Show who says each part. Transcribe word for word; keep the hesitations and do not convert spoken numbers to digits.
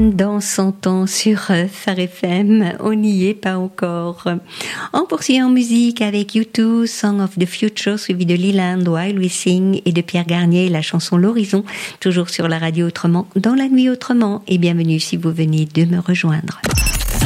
Speaker 1: Dans cent ans sur Phare F M, on n'y est pas encore. On poursuit en musique avec U deux, Song of the Future, suivi de Leland, While We Sing, et de Pierre Garnier, la chanson L'Horizon, toujours sur la radio Autrement, dans la nuit Autrement, et bienvenue si vous venez de me rejoindre.